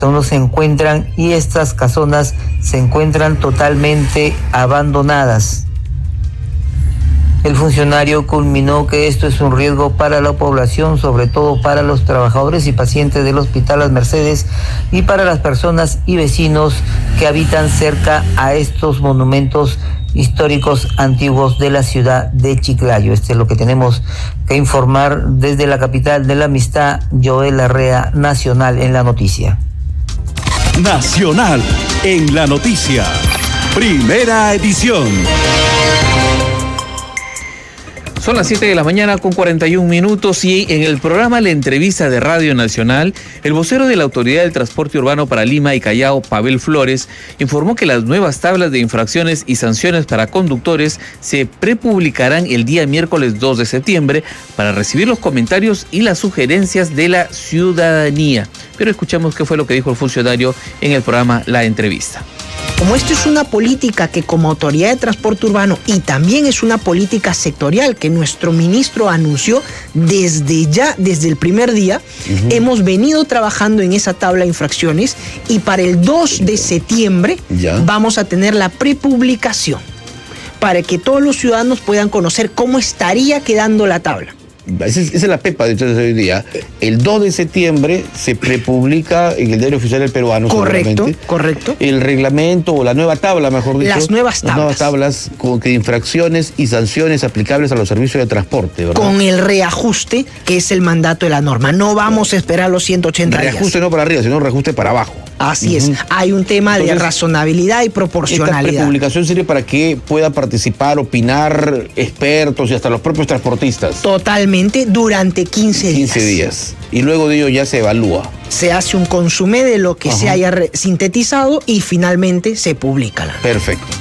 no se encuentran y estas casonas se encuentran totalmente abandonadas. El funcionario culminó que esto es un riesgo para la población, sobre todo para los trabajadores y pacientes del Hospital Las Mercedes y para las personas y vecinos que habitan cerca a estos monumentos históricos antiguos de la ciudad de Chiclayo. Este es lo que tenemos que informar desde la capital de la amistad. Joel Larrea, Nacional en la Noticia. Nacional en la Noticia, primera edición. Son las 7 de la mañana con 41 minutos y en el programa La Entrevista de Radio Nacional, el vocero de la Autoridad del Transporte Urbano para Lima y Callao, Pavel Flores, informó que las nuevas tablas de infracciones y sanciones para conductores se prepublicarán el día miércoles 2 de septiembre para recibir los comentarios y las sugerencias de la ciudadanía. Pero escuchemos qué fue lo que dijo el funcionario en el programa La Entrevista. Como esto es una política que como Autoridad de Transporte Urbano y también es una política sectorial que nuestro ministro anunció desde el primer día, hemos venido trabajando en esa tabla de infracciones y para el 2 de septiembre vamos a tener la prepublicación para que todos los ciudadanos puedan conocer cómo estaría quedando la tabla. Esa es la pepa de hoy día. El 2 de septiembre se prepublica en el Diario Oficial del Peruano. Correcto. El reglamento o la nueva tabla, mejor dicho. Las nuevas tablas con que infracciones y sanciones aplicables a los servicios de transporte, ¿verdad? Con el reajuste, que es el mandato de la norma. No vamos a esperar los 180 días. Reajuste no para arriba, sino reajuste para abajo. Así es. Hay un tema de razonabilidad y proporcionalidad. Esta prepublicación sirve para que puedan participar, opinar expertos y hasta los propios transportistas. Totalmente, durante 15 días. 15 días. Y luego de ello ya se evalúa. Se hace un consumé de lo que se haya sintetizado y finalmente se publica. Perfecto.